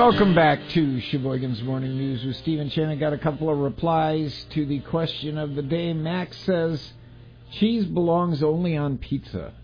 Welcome back to Sheboygan's Morning News with Stephen Chen. I got a couple of replies to the question of the day. Max says, cheese belongs only on pizza.